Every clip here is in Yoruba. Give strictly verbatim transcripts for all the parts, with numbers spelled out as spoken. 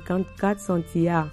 cinquante-quatre centiyards.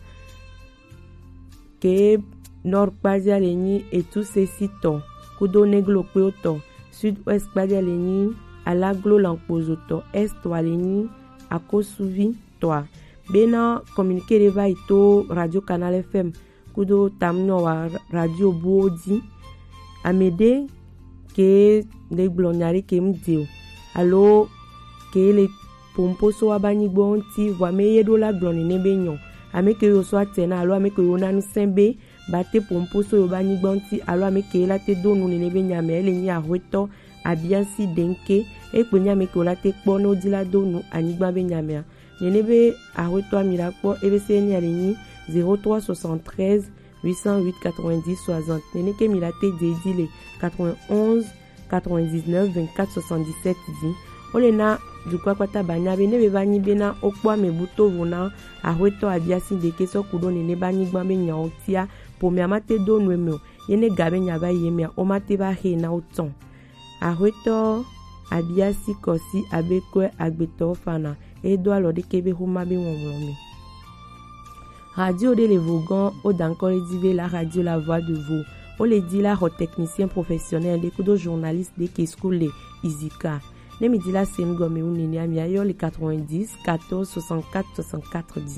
Que nord kpadia lenyi et tout ceci to. Kudo neglo kweoto. Sud-ouest kpadia lenyi alaglo lankpozo to. Est to lenyi akosuvi to. Bena communiquer reva ito radio canal F M. Kudo tamno wa radio buodi. Amede ke de glonyari ke mdio. Allo ke le pompo so abani bonti voa meye do la gloni nebenyon. Ame ke yo so atena allo ame ke yo nanu sembe bate pompo so yo bani bonti allo ame ke la te do nu nebenya me le ni ahweto abiansi denke e kponya me ke la te kpono di la do nu anigba benyame. Nenebe ahweto amira kpo ebe se ni aleni zéro trois soixante-treize huit cent huit quatre-vingt-dix soixante. Nene ke milate dedile quatre-vingt-onze quatre-vingt-dix-neuf vingt-quatre soixante-dix-sept di. Olena du kwa kwata banya bene be bani bena okwa mebuto vona ahweto abiasi deke so kudo nene bani gbambe nyaotia po me amate do nwemeo yene gabe nyaba yemia o mate ba he na oton ahweto abiasi kosi abekwe agbeto fana edo alode kebe homa be wonwlomi. Radio de l'Evogan, au d'encore dit la radio La Voix de Vaud. On le dit là, au technicien professionnel, les coups de journalistes de Kescoule, les Izika. Les midi là, c'est une gomme ou nene amiayo, les quatre-vingt-dix, quatorze, soixante-quatre, soixante-quatre, dix.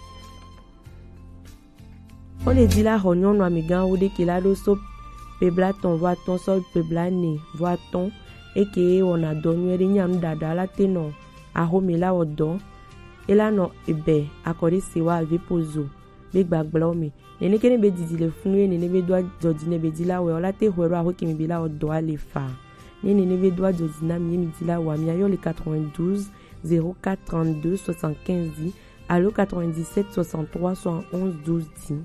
On le dit là, au nyon no amigan ou de kilado so pebla ton voix ton sol pebla ne voix ton et que on a donné rien dada la tenon a homela odon. Et là non ebe akori sewa ve pozo be gbagblao me nene kene be didi le funu nene be doa jodine be dila we ola te hwero aho kimi bila odoa le fa nene nene be doa jodina mi mi dila wa mi ayo le quatre-vingt-douze zéro quatre trente-deux soixante-quinze di allo quatre-vingt-dix-sept soixante-trois soixante-onze douze di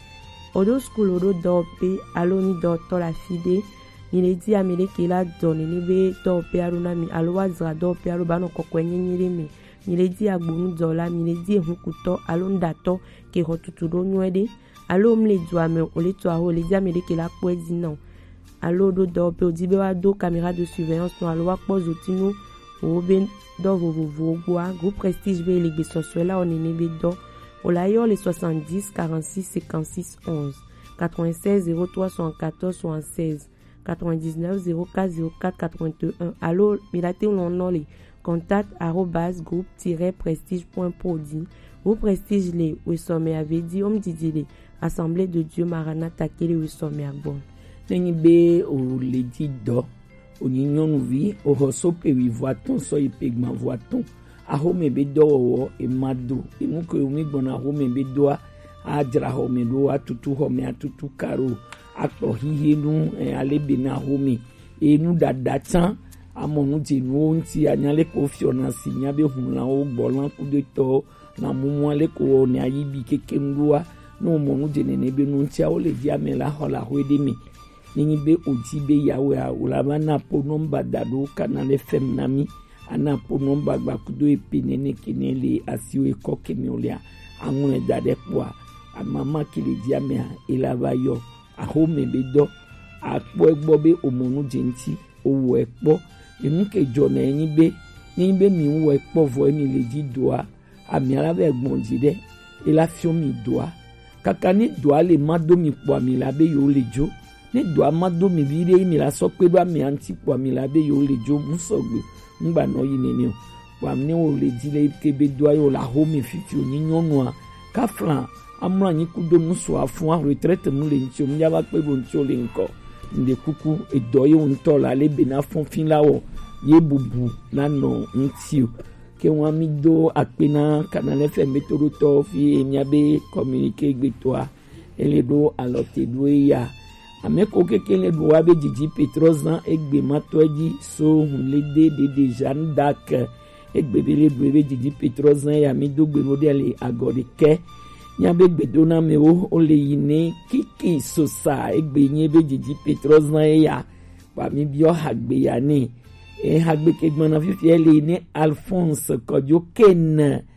odo school odo dope allo ni do to la fide ni le di amele ke la do nene be dope aruna mi allo wa zra dope aro bano kokwenye nyire mi miledi agbonu dola miledi ehunkuto alondato ke hotutudo nwede alo mle duame ole to aho le dia meleke la poezi non alo do do pe odibe wa do caméra de surveillance no alo wa pozo tinu obe do vovovo gwa groupe prestige be legbe sosuela onene be do olayo le soixante-dix quarante-six cinquante-six onze quatre-vingt-seize zéro trois soixante-quatorze soixante-seize quatre-vingt-dix-neuf zéro quatre zéro quatre quatre-vingt-un alo milate non le contact arobase groupe-prestige point prodi ou prestige le wesome avait dit om didile assemblée de Dieu Maranatha kele wesome agbon nengi be o le di do o nyonu vi o hosope wi voiton so ipegma voiton a home be do o e mado e mu ko mi gbona home be do a dra home do atutu home atutu karo akpo hihenu e alebe na home e nu dada tan amonu ti nu nti anyale ko fiona si nya be hunla o gbolan ku de to na mumu ale ko ni ayibi keke nruwa no monu de ne be nu nti a o le di amela hola hoede mi ni be oti be yawe a ulaba na po nomba dado kanal F M nami ana po nomba gba kudo epenene kenele asio e koke mi olia anwe dade kwa amama kile di amea ilaba yo a home be do a po egbo be omonu jenti owo ekpo emu ke jona yin be ni be mi wo ekpo vo mi le di doa ami ala be egbon di de e la fio mi doa kaka ni doa le mado mi po ami la be yo le jo ni doa mado mi bi re mi la so pe do ami anti po ami la be yo le jo mu so gbe ngba no yi ni ni o wa mi wo le di le ke be doa yo la ho mi fiti o ni nyonu a ka flan amra yin ku do mu so afun a retraite mu le nti o mi ya ba pe bo nti o le nko nde kuku edoye unto la le bena fon fin lawo ye bubu na no ntio ke won mi do apena canal F M toro to fi emi be communiquer gbetoa ele do alote do ya ameko keke le do abe jiji petrozan egbe matoji so hun le de de de Jeanne d'Arc egbe bele do abe jiji petrozan ya mi do gbe no de le agode ke nyabe gbedo na me o ole yine kiki sosa egbe yin be jiji petrozan ya pa mi bi o hagbe ya ni e hagbe ke gbona fifi ele ni Alphonse Kodjo Ken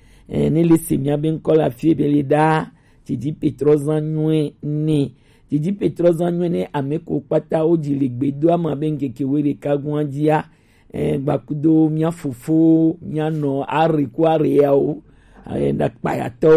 e ne le semia ben kola fi be le da jiji petrozan nwe ni jiji petrozan nwe ne ameko pata o di le gbedo ama ben keke were kagun ajia e gbakudo mia fofo mia no ari kware ya o e nda pa ya to